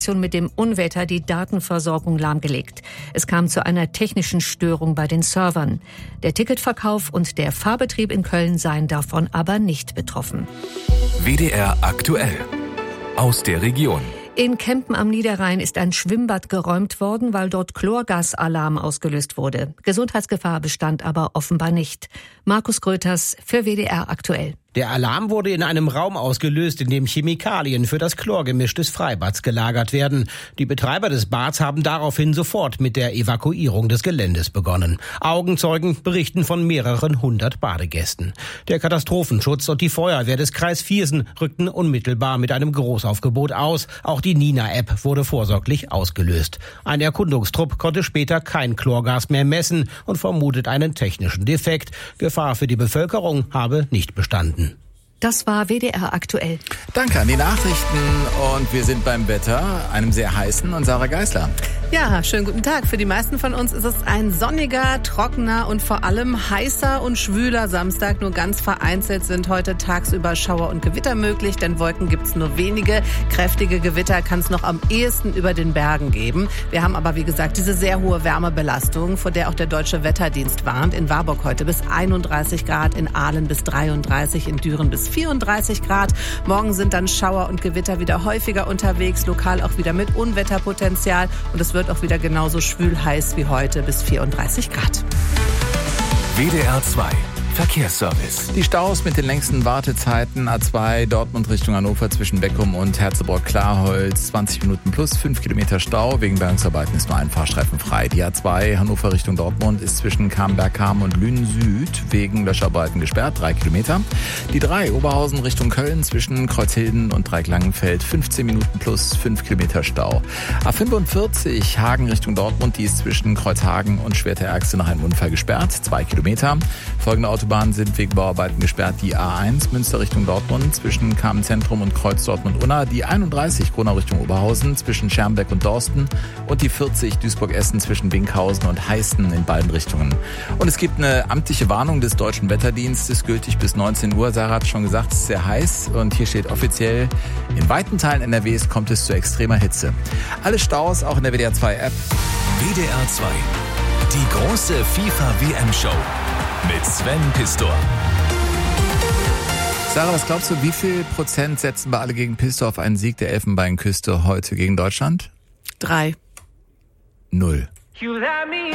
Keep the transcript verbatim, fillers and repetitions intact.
mit dem Unwetter die Datenversorgung lahmgelegt. Es kam zu einer technischen Störung bei den Servern. Der Ticketverkauf und der Fahrbetrieb in Köln seien davon aber nicht betroffen. W D R aktuell. Aus der Region. In Kempen am Niederrhein ist ein Schwimmbad geräumt worden, weil dort Chlorgasalarm ausgelöst wurde. Gesundheitsgefahr bestand aber offenbar nicht. Markus Gröters für W D R aktuell. Der Alarm wurde in einem Raum ausgelöst, in dem Chemikalien für das Chlorgemisch des Freibads gelagert werden. Die Betreiber des Bads haben daraufhin sofort mit der Evakuierung des Geländes begonnen. Augenzeugen berichten von mehreren hundert Badegästen. Der Katastrophenschutz und die Feuerwehr des Kreis Viersen rückten unmittelbar mit einem Großaufgebot aus. Auch die Nina-App wurde vorsorglich ausgelöst. Ein Erkundungstrupp konnte später kein Chlorgas mehr messen und vermutet einen technischen Defekt. Gefahr für die Bevölkerung habe nicht bestanden. Das war W D R aktuell. Danke an die Nachrichten und wir sind beim Wetter, einem sehr heißen, und Sarah Geisler. Ja, schönen guten Tag. Für die meisten von uns ist es ein sonniger, trockener und vor allem heißer und schwüler Samstag. Nur ganz vereinzelt sind heute tagsüber Schauer und Gewitter möglich, denn Wolken gibt's nur wenige. Kräftige Gewitter kann es noch am ehesten über den Bergen geben. Wir haben aber, wie gesagt, diese sehr hohe Wärmebelastung, vor der auch der Deutsche Wetterdienst warnt. In Warburg heute bis einunddreißig Grad, in Aalen bis dreiunddreißig, in Düren bis vierunddreißig Grad. Morgen sind dann Schauer und Gewitter wieder häufiger unterwegs, lokal auch wieder mit Unwetterpotenzial. Und es wird auch wieder genauso schwül heiß wie heute bis vierunddreißig Grad. W D R zwei Verkehrsservice. Die Staus mit den längsten Wartezeiten: A zwei Dortmund Richtung Hannover zwischen Beckum und Herzebrock-Klarholz, zwanzig Minuten plus fünf Kilometer Stau. Wegen Bergungsarbeiten ist nur ein Fahrstreifen frei. Die A zwei Hannover Richtung Dortmund ist zwischen Kamberg-Ham und Lünen Süd wegen Löscharbeiten gesperrt, drei Kilometer. Die drei Oberhausen Richtung Köln zwischen Kreuzhilden und Dreiecklangenfeld, fünfzehn Minuten plus fünf Kilometer Stau. A fünfundvierzig Hagen Richtung Dortmund, die ist zwischen Kreuzhagen und Schwerte-Ärgste nach einem Unfall gesperrt, zwei Kilometer. Folgende Autobahnen sind wegen Bauarbeiten gesperrt: die A eins Münster Richtung Dortmund zwischen Kamen-Zentrum und Kreuz Dortmund-Unna, die einunddreißig Gronau Richtung Oberhausen zwischen Schermbeck und Dorsten und die vierzig Duisburg-Essen zwischen Winkhausen und Heißen in beiden Richtungen. Und es gibt eine amtliche Warnung des Deutschen Wetterdienstes, gültig bis neunzehn Uhr. Sarah hat schon gesagt, es ist sehr heiß und hier steht offiziell: in weiten Teilen N R Ws kommt es zu extremer Hitze. Alle Staus auch in der W D R zwei App. W D R zwei. Die große FIFA-W M-Show mit Sven Pistor. Sarah, was glaubst du, wie viel Prozent setzen wir alle gegen Pistor auf einen Sieg der Elfenbeinküste heute gegen Deutschland? Drei. Null.